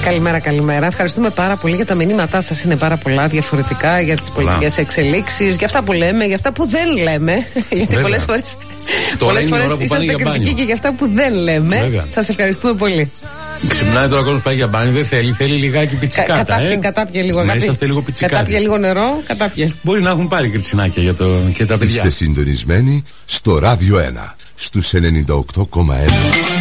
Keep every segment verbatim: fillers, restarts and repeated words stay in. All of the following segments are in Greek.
Καλημέρα, καλημέρα. Ευχαριστούμε πάρα πολύ για τα μηνύματά σας. Είναι πάρα πολλά διαφορετικά για τις πολιτικές εξελίξεις, για αυτά που λέμε, για αυτά που δεν λέμε. Γιατί πολλές φορές, πολλές φορές είσαστε κριτικοί και για αυτά που δεν λέμε. Σας ευχαριστούμε πολύ. Ξυπνάει τώρα ο κόσμος, πάει για μπάνιο, δεν θέλει, θέλει λιγάκι πιτσικάτα. Κα, κατάπιε, ε? κατάπιε λίγο. Να είσαστε λίγο πιτσικάτα. Κατάπιε λίγο νερό, κατάπιε. Μπορεί να έχουν πάρει κριτσινάκια για το, και τα παιδιά. Είστε συντονισμένοι στο Ράδιο ένα, στους ενενήντα οκτώ κόμμα ένα.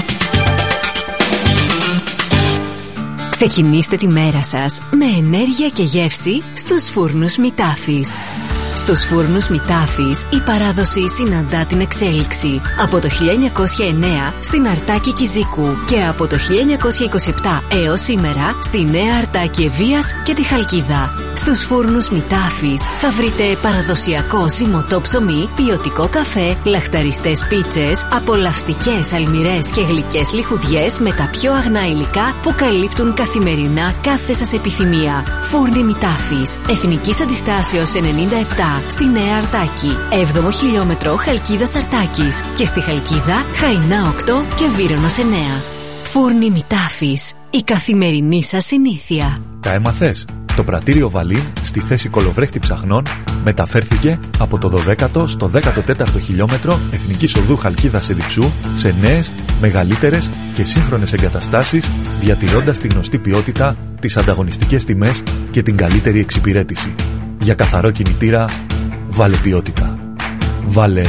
Ξεκινήστε τη μέρα σας με ενέργεια και γεύση στους φούρνους Μητάφης. Στους φούρνους Μητάφης η παράδοση συναντά την εξέλιξη. Από το χίλια εννιακόσια εννέα στην Αρτάκη Κιζίκου και από το χίλια εννιακόσια είκοσι επτά έως σήμερα στη Νέα Αρτάκη Ευβίας και τη Χαλκίδα. Στους φούρνους Μητάφης θα βρείτε παραδοσιακό ζυμωτό ψωμί, ποιοτικό καφέ, λαχταριστές πίτσες, απολαυστικές αλμυρές και γλυκές λιχουδιές με τα πιο αγνά υλικά που καλύπτουν καθημερινά κάθε σας επιθυμία. Φούρνοι Μητάφης, Εθνικής Αντιστάσεως ενενήντα επτά στη Νέα Αρτάκη, έβδομο χιλιόμετρο Χαλκίδας Αρτάκης και στη Χαλκίδα Χαϊνά οκτώ και Βύρονος εννέα. Φούρνοι Μητάφης, η καθημερινή σας συνήθεια. Τα έμαθες? Το πρατήριο Βαλίν στη θέση κολοβρέχτη ψαχνών μεταφέρθηκε από το δωδέκατο στο δέκατο τέταρτο χιλιόμετρο Εθνικής Οδού Χαλκίδας Εδιψού σε νέες, μεγαλύτερες και σύγχρονες εγκαταστάσεις, διατηρώντας τη γνωστή ποιότητα, τις ανταγωνιστικές τιμές και την καλύτερη εξυπηρέτηση. Για καθαρό κινητήρα, βάλε ποιότητα. Βάλε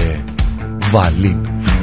Βαλίν.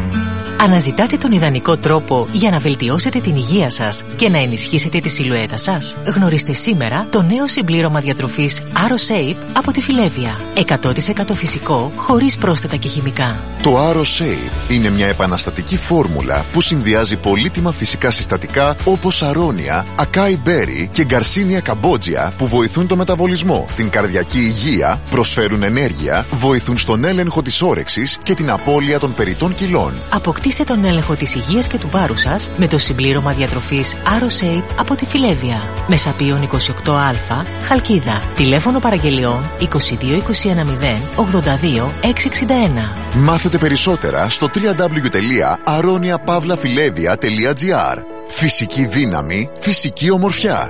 Αναζητάτε τον ιδανικό τρόπο για να βελτιώσετε την υγεία σας και να ενισχύσετε τη σιλουέτα σας? Γνωρίστε σήμερα το νέο συμπλήρωμα διατροφής AroShape από τη Φιλέβια. εκατό τοις εκατό φυσικό, χωρίς πρόσθετα και χημικά. Το AroShape είναι μια επαναστατική φόρμουλα που συνδυάζει πολύτιμα φυσικά συστατικά όπως αρώνια, ακάι μπέρι και γκαρσίνια καμπότζια που βοηθούν το μεταβολισμό, την καρδιακή υγεία, προσφέρουν ενέργεια, βοηθούν στον έλεγχο της όρεξης και την απώλεια των περιττών κιλών. Αποκτήστε τον έλεγχο της υγείας και του βάρους σας με το συμπλήρωμα διατροφής AroShape από τη Φιλέβια. Μεσαπίων είκοσι οκτώ α, Χαλκίδα. Τηλέφωνο παραγγελιών είκοσι δύο είκοσι ένα μηδέν ογδόντα δύο εξακόσια εξήντα ένα. Μάθετε περισσότερα στο double-u double-u double-u τελεία aronia pavla filevia τελεία gr. Φυσική δύναμη, φυσική ομορφιά.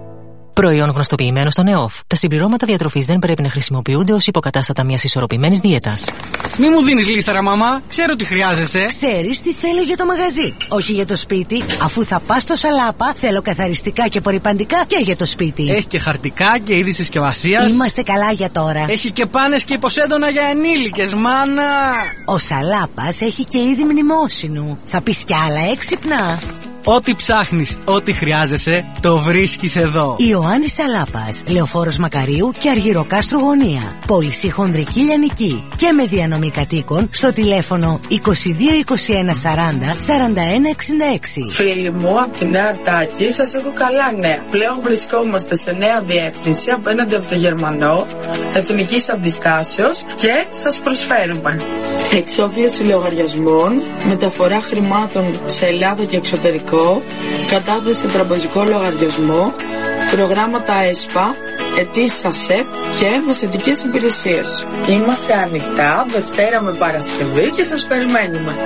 Προϊόν γνωστοποιημένο στον ΕΟΦ. Τα συμπληρώματα διατροφής δεν πρέπει να χρησιμοποιούνται ως υποκατάστατα μιας ισορροπημένης δίαιτας. Μη μου δίνεις λίσταρα, μαμά. Ξέρω τι χρειάζεσαι. Ξέρεις τι θέλω για το μαγαζί. Όχι για το σπίτι. Αφού θα πας στο Σαλάπα, θέλω καθαριστικά και απορρυπαντικά και για το σπίτι. Έχει και χαρτικά και είδη συσκευασίας. Είμαστε καλά για τώρα. Έχει και πάνες και υποσέντονα για ενήλικες, μάνα. Ο Σαλάπας έχει και είδη μνημόσυνου. Θα πεις κι άλλα έξυπνα. Ό,τι ψάχνεις, ό,τι χρειάζεσαι, το βρίσκεις εδώ. Ιωάννης Σαλάπας, Λεωφόρος Μακαρίου και Αργυροκάστρου Γωνία. Πώληση χονδρική λιανική και με διανομή κατοίκων στο τηλέφωνο είκοσι δύο είκοσι ένα σαράντα σαράντα ένα εξήντα έξι. Φίλοι μου, από τη Νέα Αρτάκη σας έχω καλά νέα. Πλέον βρισκόμαστε σε νέα διεύθυνση απέναντι από το Γερμανό, Εθνικής Αντιστάσεως και σας προσφέρουμε εξόφληση λογαριασμών, μεταφορά χρημάτων σε Ελλάδα και εξωτερικό, κατάθεση σε τραπεζικό λογαριασμό, προγράμματα ΕΣΠΑ, αιτήσεις ΑΣΕΠ και μεσαιτικές υπηρεσίες. Είμαστε ανοιχτά Δευτέρα με Παρασκευή και σας περιμένουμε.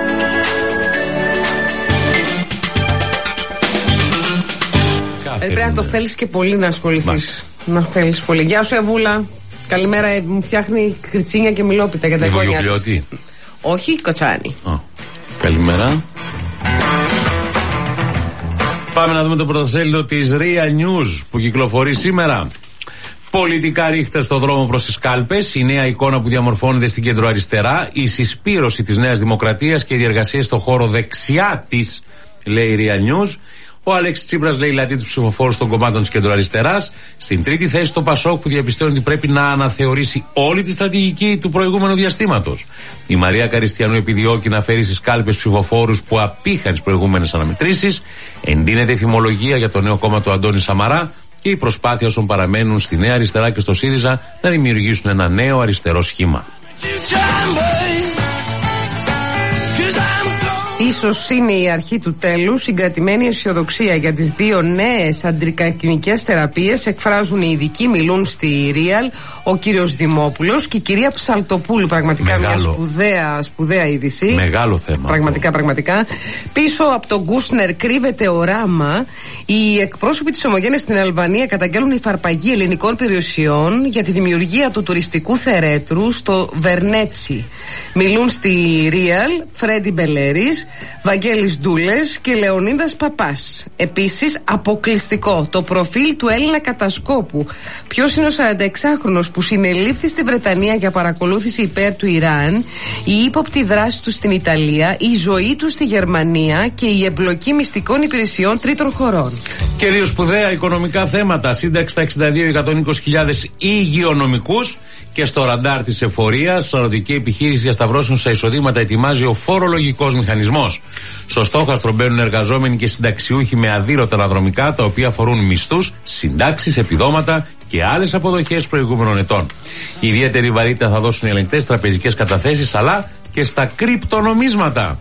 Πρέπει να το θέλεις και πολύ να ασχοληθείς. Να θέλεις πολύ. Γεια σου, Εβούλα. Καλημέρα, μου φτιάχνει κριτσίνια και μιλόπιτα για τα εγγόνια της. Όχι, κοτσάνι. Oh. Καλημέρα. Πάμε να δούμε το πρωτοσέλιδο της Real News που κυκλοφορεί σήμερα. Πολιτικά ρίχτα στο δρόμο προς τις κάλπες, η νέα εικόνα που διαμορφώνεται στην κεντροαριστερά, η συσπήρωση της Νέας Δημοκρατίας και οι διεργασίες στο χώρο δεξιά της, λέει η Real News. Ο Αλέξης Τσίπρας λέει λατή του ψηφοφόρου των κομμάτων της κεντροαριστεράς. Στην τρίτη θέση το Πασόκ που διαπιστώνει ότι πρέπει να αναθεωρήσει όλη τη στρατηγική του προηγούμενου διαστήματος. Η Μαρία Καριστιανού επιδιώκει να φέρει στις κάλπες ψηφοφόρους που απήχαν τις προηγούμενες αναμετρήσεις. Εντείνεται η φημολογία για το νέο κόμμα του Αντώνη Σαμαρά και η προσπάθεια όσων παραμένουν στη Νέα Αριστερά και στο ΣΥΡΙΖΑ να δημιουργήσουν ένα νέο αριστερό σχήμα. Ίσως είναι η αρχή του τέλους. Συγκρατημένη αισιοδοξία για τις δύο νέες αντρικαρκινικές θεραπείες εκφράζουν οι ειδικοί, μιλούν στη Real ο κύριος Δημόπουλος και η κυρία Ψαλτοπούλου. Πραγματικά μεγάλο, μια σπουδαία, σπουδαία είδηση. Μεγάλο θέμα. Πραγματικά, αυτό. πραγματικά. Πίσω από τον Κούσνερ κρύβεται οράμα. Οι εκπρόσωποι της Ομογένειας στην Αλβανία καταγγέλνουν υφαρπαγή ελληνικών περιουσιών για τη δημιουργία του τουριστικού θερέτρου στο Βερνέτσι. Μιλούν στη Real Φρέντι Μπελέρης, Βαγγέλης Ντούλες και Λεωνίδας Παπάς. Επίσης, αποκλειστικό το προφίλ του Έλληνα κατασκόπου. Ποιος είναι ο σαρανταεξάχρονος που συνελήφθη στη Βρετανία για παρακολούθηση υπέρ του Ιράν, η ύποπτη δράση του στην Ιταλία, η ζωή του στη Γερμανία και η εμπλοκή μυστικών υπηρεσιών τρίτων χωρών. Και δύο σπουδαία οικονομικά θέματα. Σύνταξη στα εξήντα δύο εκατόν είκοσι χιλιάδες υγειονομικούς και στο ραντάρ της εφορίας, σαρωτική επιχείρηση διασταυρώσεων στα εισοδήματα ετοιμάζει ο φορολογικός μηχανισμός. Στο στόχαστρο μπαίνουν εργαζόμενοι και συνταξιούχοι με αδήλωτα αναδρομικά, τα οποία αφορούν μισθούς, συντάξεις, επιδόματα και άλλες αποδοχές προηγούμενων ετών. Ιδιαίτερη βαρύτητα θα δώσουν οι ελεγκτές τραπεζικές καταθέσεις αλλά και στα κρυπτονομίσματα.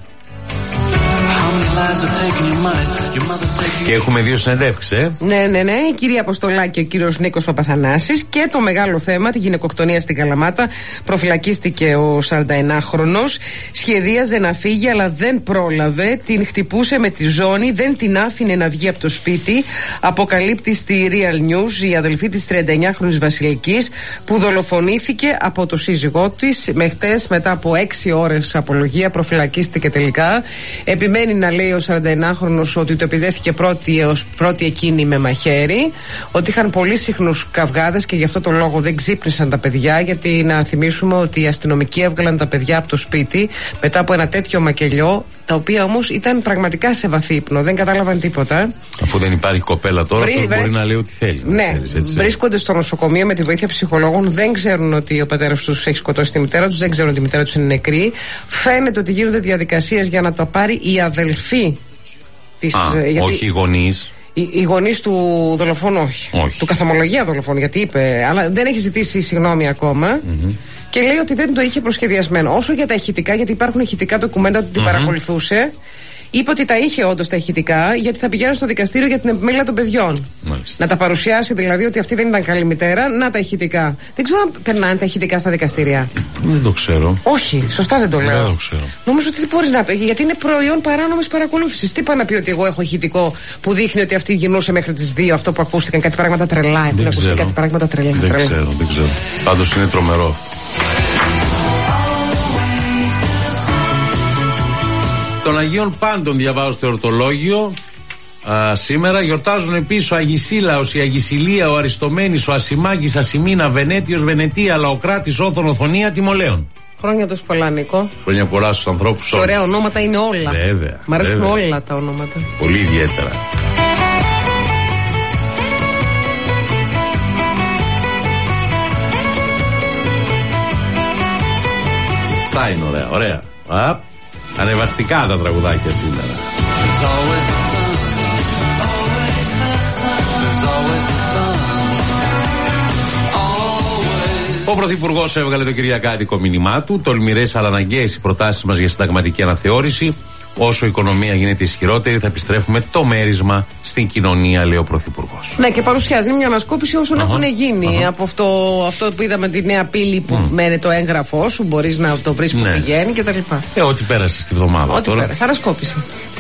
Και έχουμε δύο συνεντεύξεις, ε. Ναι, ναι, ναι. Η κυρία Αποστολάκη και ο κύριος Νίκος Παπαθανάσης. Και το μεγάλο θέμα, τη γυναικοκτονία στην Καλαμάτα. Προφυλακίστηκε ο σαρανταενάχρονος. Σχεδίαζε να φύγει, αλλά δεν πρόλαβε. Την χτυπούσε με τη ζώνη, δεν την άφηνε να βγει από το σπίτι. Αποκαλύπτει στη Real News η αδελφή της τριανταεννιάχρονης Βασιλικής, που δολοφονήθηκε από το σύζυγό της. Με χτες, μετά από έξι ώρες απολογία, προφυλακίστηκε τελικά. Επιμένει να λέει ο σαρανταενάχρονος ότι το επιδέθηκε πρώτη, ως πρώτη εκείνη με μαχαίρι, ότι είχαν πολύ συχνούς καυγάδες και γι' αυτό το λόγο δεν ξύπνησαν τα παιδιά, γιατί να θυμίσουμε ότι οι αστυνομικοί έβγαλαν τα παιδιά από το σπίτι μετά από ένα τέτοιο μακελιό, τα οποία όμως ήταν πραγματικά σε βαθύ ύπνο, δεν κατάλαβαν τίποτα. Αφού δεν υπάρχει κοπέλα τώρα, Βρή, τώρα μπορεί να λέει ό,τι θέλει. Ναι, θέλεις, έτσι. Βρίσκονται στο νοσοκομείο με τη βοήθεια ψυχολόγων, δεν ξέρουν ότι ο πατέρας τους έχει σκοτώσει τη μητέρα τους, δεν ξέρουν ότι η μητέρα τους είναι νεκρή. Φαίνεται ότι γίνονται διαδικασίες για να το πάρει η αδελφή της. Α, γιατί όχι οι γονείς. Οι, οι γονείς του δολοφόνου, όχι. όχι. Του καθομολογία δολοφόνου, γιατί είπε, αλλά δεν έχει ζητήσει συγγνώμη ακόμα. Mm-hmm. Και λέει ότι δεν το είχε προσχεδιασμένο. Όσο για τα ηχητικά, γιατί υπάρχουν ηχητικά ντοκουμέντα ότι την mm-hmm. παρακολουθούσε, είπε ότι τα είχε όντως τα ηχητικά, γιατί θα πηγαίνουν στο δικαστήριο για την επιμέλεια των παιδιών. Μάλιστα. Να τα παρουσιάσει δηλαδή ότι αυτή δεν ήταν καλή μητέρα, να τα ηχητικά. Δεν ξέρω αν περνάνε τα ηχητικά στα δικαστήρια. Δεν το ξέρω. Όχι, σωστά δεν το λέω. Δεν το ξέρω. Νομίζω ότι δεν μπορεί να πει, γιατί είναι προϊόν παράνομης παρακολούθησης. Τι πάει να πει ότι εγώ έχω ηχητικό που δείχνει ότι αυτή γινούσε μέχρι τις δύο, αυτό που ακούστηκαν, κάτι πράγματα τρελά. Έχουν ακουστεί κάτι πράγματα τρελά. Δεν τρελά. ξέρω, δεν ξέρω. Πάντως είναι τρομερό αυτό. Των Αγίων Πάντων διαβάζω στο εορτολόγιο. Α, σήμερα γιορτάζουν επίσης ο Αγισίλαος, η Αγισιλία, ο Αριστομένης, ο Ασημάκης, Ασημίνα, Βενέτιος, Βενετία, Λαοκράτης, Όθων, Οθονία, Τιμολέων. Χρόνια τους πολλά, Νίκο. Χρόνια πολλά στους ανθρώπους. Ωραία ονόματα είναι όλα. Βέβαια. Μ' αρέσουν βέβαια. όλα τα ονόματα. Πολύ ιδιαίτερα. Αυτά είναι ωραία, ωραία. Α, ανεβαστικά τα τραγουδάκια σήμερα. Ο Πρωθυπουργός έβγαλε το κυριακάτικο μήνυμά του. Τολμηρές αλλά αναγκαίες οι προτάσεις μας για συνταγματική αναθεώρηση. Όσο η οικονομία γίνεται ισχυρότερη, θα επιστρέφουμε το μέρισμα στην κοινωνία, λέει ο Πρωθυπουργός. Ναι, και παρουσιάζει μια ανασκόπηση όσων uh-huh. έχουν γίνει. Uh-huh. Από αυτό, αυτό που είδαμε, τη νέα πύλη που mm. μένει το έγγραφό σου, μπορείς να το βρεις που ναι. πηγαίνει κτλ. Ε, ό,τι πέρασε στη βδομάδα. Ό,τι τώρα. πέρασε. Ανασκόπηση.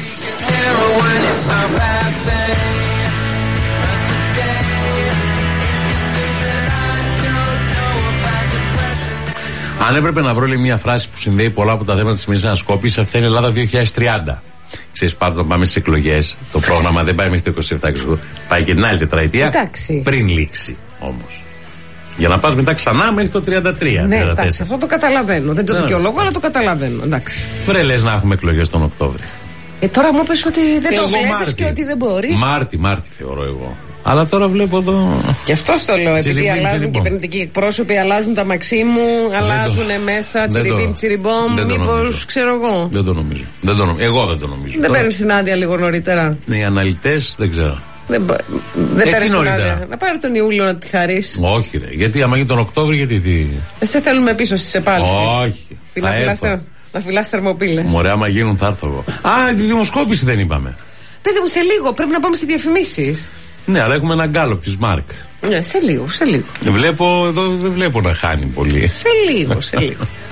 Αν έπρεπε να βρω λέει, μια φράση που συνδέει πολλά από τα θέματα της σημερινής ανασκόπησης, αυτή είναι Ελλάδα δύο χιλιάδες τριάντα. Ξέρεις, πάντα όταν πάμε στις εκλογές, το πρόγραμμα δεν πάει μέχρι το είκοσι επτά, πάει και την άλλη τετραετία. Εντάξει. Πριν λήξει όμως. Για να πας μετά ξανά μέχρι το τριάντα τρία. Ναι, εντάξει, αυτό το καταλαβαίνω. Δεν το ναι, δικαιολογώ, ναι. αλλά το καταλαβαίνω. Εντάξει. Βρε λες να έχουμε εκλογές τον Οκτώβριο. Ε, τώρα μου είπες ότι δεν εγώ το βλέπεις και ότι δεν μπορείς. Μάρτι, Μάρτι θεωρώ εγώ. Αλλά τώρα βλέπω εδώ. Και αυτό το λέω, επειδή τσιριμπίμ, αλλάζουν τσιριμπόμ. Κυβερνητικοί εκπρόσωποι, αλλάζουν τα Μαξίμου, αλλάζουν μέσα, τσιριμπίμ, τσιριμπόμ. Μήπως ξέρω εγώ. Δεν το νομίζω. Δεν το νομίζω. Εγώ δεν το νομίζω. Δεν παίρνει την άδεια λίγο νωρίτερα. Ναι, οι αναλυτές δεν ξέρω. Δεν, δεν ε, παίρνει την άδεια. Να πάρει τον Ιούλιο να τη χαρίσει. Όχι, ρε. Γιατί άμα γίνει τον Οκτώβριο, γιατί. Τι... Δεν σε θέλουμε πίσω στις επάλξεις. Όχι. Φιλαφιλαστέρα. Να φυλάς θερμοπύλες. Μωρέ, άμα γίνουν θα έρθω εγώ. Α, τη δημοσκόπηση δεν είπαμε. Παιδί μου, σε λίγο πρέπει να πάμε σε διαφημίσεις. Ναι, αλλά έχουμε ένα γκάλωπ της Μάρκ. Ναι, σε λίγο, σε λίγο. Βλέπω, εδώ δεν βλέπω να χάνει πολύ. Σε λίγο, σε λίγο.